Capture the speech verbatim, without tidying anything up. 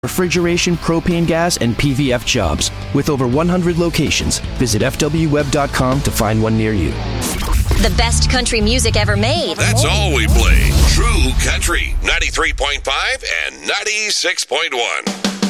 refrigeration, propane gas, and P V F jobs. With over one hundred locations, visit f w web dot com to find one near you. The best country music ever made. That's all we play. True Country, ninety-three point five and ninety-six point one.